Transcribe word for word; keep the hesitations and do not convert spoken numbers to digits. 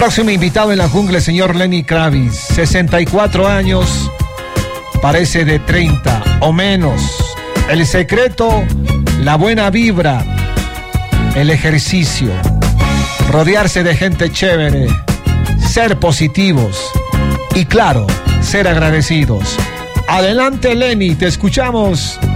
Próximo invitado en la jungla, el señor Lenny Kravitz, sesenta y cuatro años, parece de treinta o menos. El secreto, la buena vibra, el ejercicio, rodearse de gente chévere, ser positivos y claro, ser agradecidos. Adelante, Lenny, te escuchamos.